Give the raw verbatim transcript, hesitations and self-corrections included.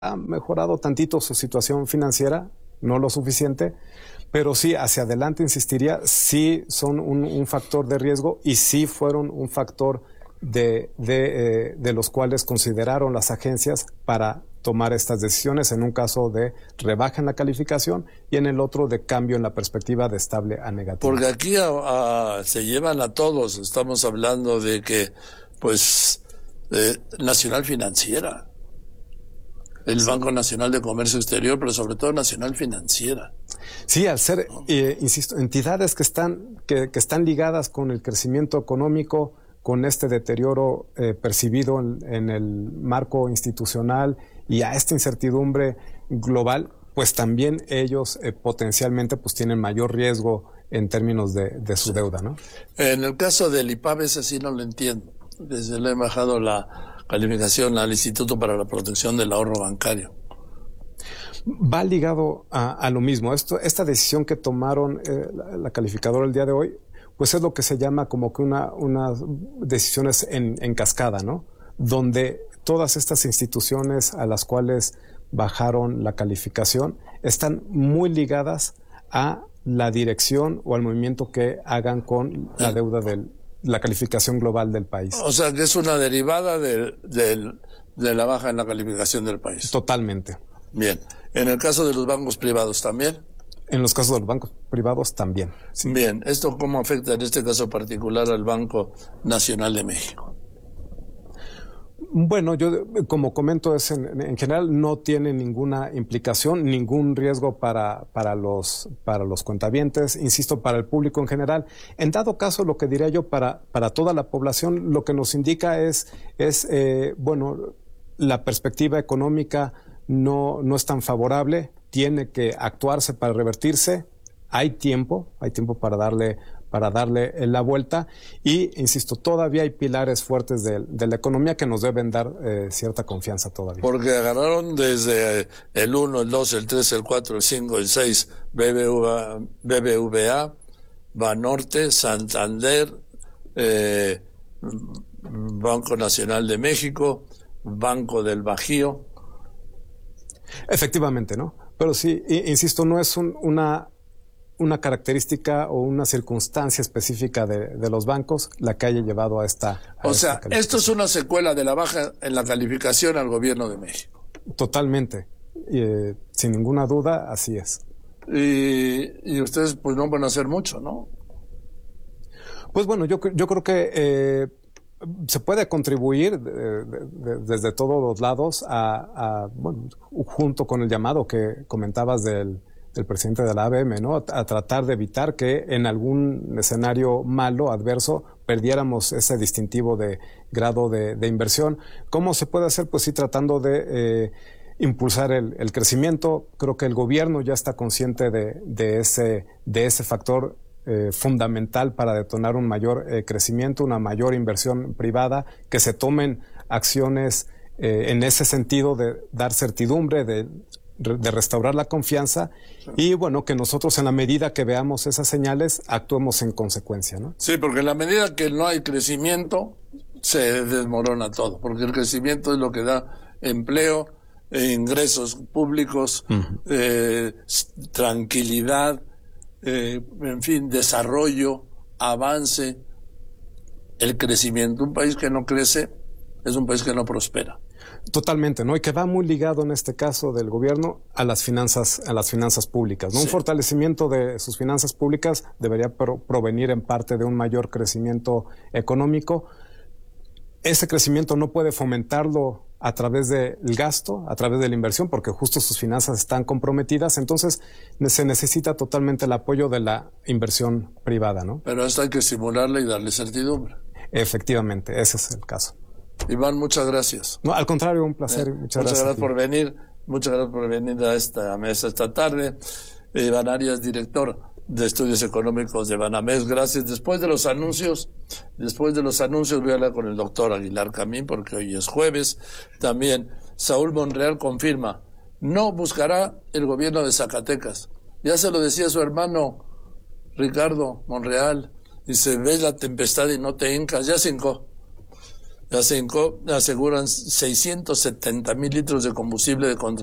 ha mejorado tantito su situación financiera, no lo suficiente, pero sí, hacia adelante, insistiría, sí son un, un factor de riesgo y sí fueron un factor de, de, eh, de los cuales consideraron las agencias para tomar estas decisiones, en un caso de rebaja en la calificación y en el otro de cambio en la perspectiva de estable a negativo. Porque aquí a, a, se llevan a todos, estamos hablando de que, pues, eh, Nacional Financiera, el sí. Banco Nacional de Comercio Exterior, pero sobre todo Nacional Financiera. Sí, al ser, eh, insisto, entidades que están, que, que están ligadas con el crecimiento económico, con este deterioro eh, percibido en, en el marco institucional y a esta incertidumbre global, pues también ellos eh, potencialmente pues tienen mayor riesgo en términos de, de su deuda, ¿no? En el caso del I P A B, ese sí no lo entiendo. Desde le he bajado la calificación al Instituto para la Protección del Ahorro Bancario. Va ligado a, a lo mismo. Esto, esta decisión que tomaron eh, la, la calificadora el día de hoy, pues es lo que se llama como que una, unas decisiones en, en cascada, ¿no? Donde todas estas instituciones a las cuales bajaron la calificación están muy ligadas a la dirección o al movimiento que hagan con la deuda de la calificación global del país. O sea, que es una derivada de, de, de la baja en la calificación del país. Totalmente. Bien. ¿En el caso de los bancos privados también? En los casos de los bancos privados también. Sí. Bien. ¿Esto cómo afecta en este caso particular al Banco Nacional de México? Bueno, yo como comento, es en, en general no tiene ninguna implicación, ningún riesgo para, para, los, para los cuentavientes, insisto, para el público en general. En dado caso, lo que diría yo para, para toda la población, lo que nos indica es, es eh, bueno, la perspectiva económica no, no es tan favorable, tiene que actuarse para revertirse, hay tiempo, hay tiempo para darle... para darle la vuelta y, insisto, todavía hay pilares fuertes de, de la economía que nos deben dar eh, cierta confianza todavía. Porque agarraron desde el uno, el dos, el tres, el cuatro, el cinco, el seis, B B V A, Banorte, Santander, eh, Banco Nacional de México, Banco del Bajío. Efectivamente, ¿no? Pero sí, insisto, no es un, una... una característica o una circunstancia específica de, de los bancos la que haya llevado a esta a O esta sea, esto es una secuela de la baja en la calificación al gobierno de México. Totalmente. Eh, sin ninguna duda, así es. Y, y ustedes pues no van a hacer mucho, ¿no? Pues bueno, yo, yo creo que eh, se puede contribuir de, de, de, desde todos los lados a, a, bueno, junto con el llamado que comentabas del del presidente de la A B M, ¿no? A, a tratar de evitar que en algún escenario malo, adverso, perdiéramos ese distintivo de grado de, de inversión. ¿Cómo se puede hacer? Pues sí, tratando de eh, impulsar el, el crecimiento. Creo que el gobierno ya está consciente de, de, ese, de ese factor eh, fundamental para detonar un mayor eh, crecimiento, una mayor inversión privada, que se tomen acciones eh, en ese sentido de dar certidumbre, de de restaurar la confianza y, bueno, que nosotros en la medida que veamos esas señales actuemos en consecuencia, ¿no? Sí, porque en la medida que no hay crecimiento se desmorona todo, porque el crecimiento es lo que da empleo, eh, ingresos públicos, uh-huh. eh, tranquilidad, eh, en fin, desarrollo, avance, el crecimiento. Un país que no crece es un país que no prospera. Totalmente, ¿no? Y que va muy ligado en este caso del gobierno a las finanzas, a las finanzas públicas, ¿no? Sí. Un fortalecimiento de sus finanzas públicas debería pro provenir en parte de un mayor crecimiento económico. Ese crecimiento no puede fomentarlo a través del gasto, a través de la inversión, porque justo sus finanzas están comprometidas. Entonces, se necesita totalmente el apoyo de la inversión privada, ¿no? Pero esto hay que estimularla y darle certidumbre. Efectivamente, ese es el caso. Iván, muchas gracias. No, al contrario, un placer. Eh, muchas, muchas gracias, gracias por venir. Muchas gracias por venir a esta mesa esta tarde. Iván Arias, director de Estudios Económicos de Banamex. Gracias. Después de los anuncios, después de los anuncios voy a hablar con el doctor Aguilar Camín, porque hoy es jueves. También Saúl Monreal confirma, no buscará el gobierno de Zacatecas. Ya se lo decía su hermano Ricardo Monreal. Dice, ves la tempestad y no te hincas. Ya se hincó. Las cinco aseguran seiscientos setenta mil litros de combustible de contra